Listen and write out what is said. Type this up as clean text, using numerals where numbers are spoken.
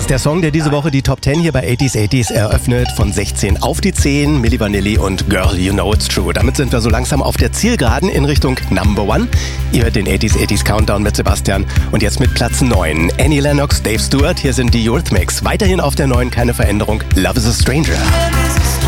ist der Song, der diese Woche die Top 10 hier bei 80s eröffnet. Von 16 auf die 10, Milli Vanilli und Girl, You Know It's True. Damit sind wir so langsam auf der Zielgeraden in Richtung Number One. Ihr hört den 80s Countdown mit Sebastian. Und jetzt mit Platz 9. Annie Lennox, Dave Stewart, hier sind die Eurythmics. Weiterhin auf der 9, keine Veränderung. Love is a Stranger.